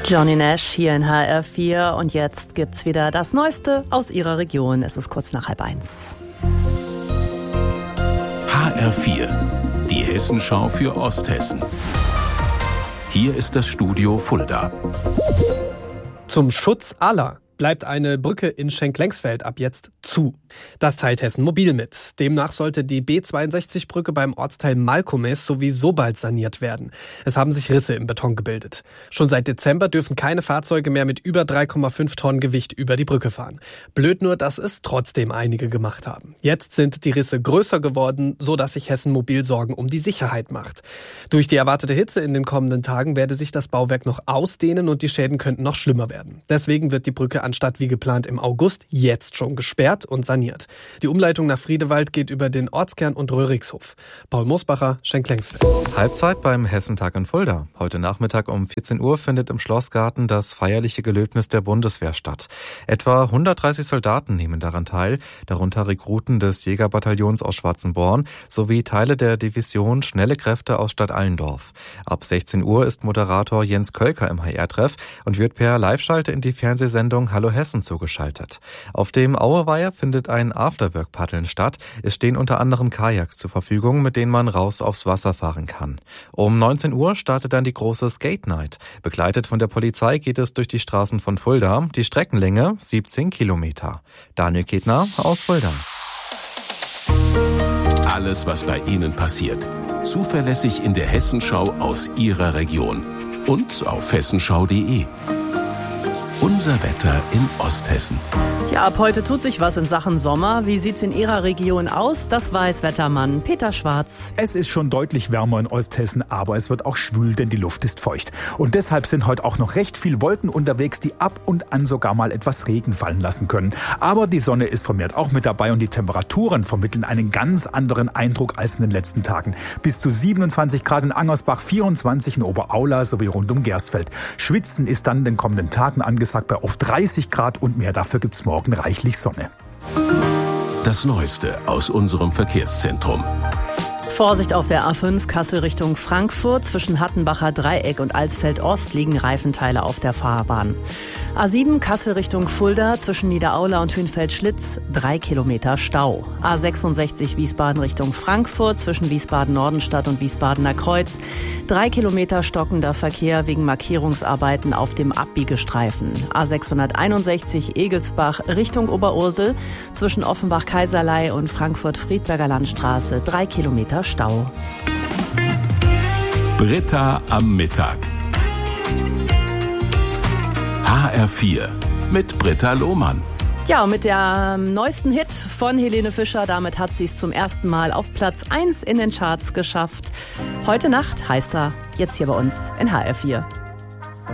Johnny Nash hier in HR4 und jetzt gibt's wieder das Neueste aus Ihrer Region. Es ist kurz nach 12:30. HR4, die Hessenschau für Osthessen. Hier ist das Studio Fulda. Zum Schutz aller bleibt eine Brücke in Schenk-Lengsfeld ab jetzt zu. Das teilt Hessen Mobil mit. Demnach sollte die B62-Brücke beim Ortsteil Malkomes sowieso bald saniert werden. Es haben sich Risse im Beton gebildet. Schon seit Dezember dürfen keine Fahrzeuge mehr mit über 3,5 Tonnen Gewicht über die Brücke fahren. Blöd nur, dass es trotzdem einige gemacht haben. Jetzt sind die Risse größer geworden, so dass sich Hessen Mobil Sorgen um die Sicherheit macht. Durch die erwartete Hitze in den kommenden Tagen werde sich das Bauwerk noch ausdehnen und die Schäden könnten noch schlimmer werden. Deswegen wird die Brücke anstatt wie geplant im August jetzt schon gesperrt und saniert. Die Umleitung nach Friedewald geht über den Ortskern und Röhrigshof. Paul Moosbacher, Schenk-Lengsfeld. Halbzeit beim Hessentag in Fulda. Heute Nachmittag um 14 Uhr findet im Schlossgarten das feierliche Gelöbnis der Bundeswehr statt. Etwa 130 Soldaten nehmen daran teil, darunter Rekruten des Jägerbataillons aus Schwarzenborn sowie Teile der Division Schnelle Kräfte aus Stadt Allendorf. Ab 16 Uhr ist Moderator Jens Kölker im HR-Treff und wird per Live-Schalte in die Fernsehsendung Hallo Hessen zugeschaltet. Auf dem Aueweiher findet ein Afterwork-Paddeln statt. Es stehen unter anderem Kajaks zur Verfügung, mit denen man raus aufs Wasser fahren kann. Um 19 Uhr startet dann die große Skate Night. Begleitet von der Polizei geht es durch die Straßen von Fulda. Die Streckenlänge 17 Kilometer. Daniel Ketner aus Fulda. Alles, was bei Ihnen passiert. Zuverlässig in der Hessenschau aus Ihrer Region. Und auf hessenschau.de. Unser Wetter in Osthessen. Ja, ab heute tut sich was in Sachen Sommer. Wie sieht's in Ihrer Region aus? Das weiß Wettermann Peter Schwarz. Es ist schon deutlich wärmer in Osthessen, aber es wird auch schwül, denn die Luft ist feucht. Und deshalb sind heute auch noch recht viel Wolken unterwegs, die ab und an sogar mal etwas Regen fallen lassen können. Aber die Sonne ist vermehrt auch mit dabei und die Temperaturen vermitteln einen ganz anderen Eindruck als in den letzten Tagen. Bis zu 27 Grad in Angersbach, 24 in Oberaula sowie rund um Gersfeld. Schwitzen ist dann in den kommenden Tagen angesagt bei oft 30 Grad und mehr. Dafür gibt's morgen reichlich Sonne. Das Neueste aus unserem Verkehrszentrum. Vorsicht auf der A5 Kassel Richtung Frankfurt. Zwischen Hattenbacher Dreieck und Alsfeld Ost liegen Reifenteile auf der Fahrbahn. A7 Kassel Richtung Fulda. Zwischen Niederaula und Hünfeld-Schlitz 3 Kilometer Stau. A66 Wiesbaden Richtung Frankfurt. Zwischen Wiesbaden-Nordenstadt und Wiesbadener Kreuz 3 Kilometer stockender Verkehr wegen Markierungsarbeiten auf dem Abbiegestreifen. A661 Egelsbach Richtung Oberursel. Zwischen Offenbach-Kaiserlei und Frankfurt-Friedberger Landstraße 3 Kilometer Stau. Britta am Mittag. HR4 mit Britta Lohmann. Ja, und mit der neuesten Hit von Helene Fischer, damit hat sie es zum ersten Mal auf Platz 1 in den Charts geschafft. Heute Nacht heißt er jetzt hier bei uns in HR4.